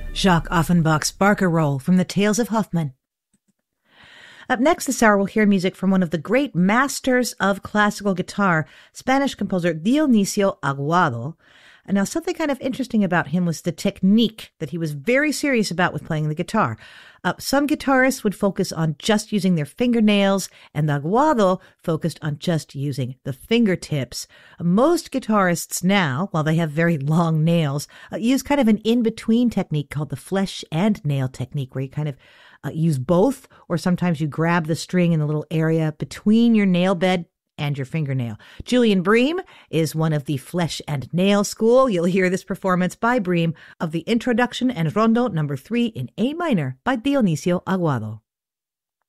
Jacques Offenbach's Barker Roll from the Tales of Huffman. Up next this hour, we'll hear music from one of the great masters of classical guitar, Spanish composer Dionisio Aguado. And now, something kind of interesting about him was the technique that he was very serious about with playing the guitar. Some guitarists would focus on just using their fingernails, and Aguado focused on just using the fingertips. Most guitarists now, while they have very long nails, use kind of an in-between technique called the flesh and nail technique, where you kind of use both, or sometimes you grab the string in the little area between your nail bed and your fingernail. Julian Bream is one of the flesh and nail school. You'll hear this performance by Bream of the Introduction and Rondo No. 3 in A minor by Dionisio Aguado.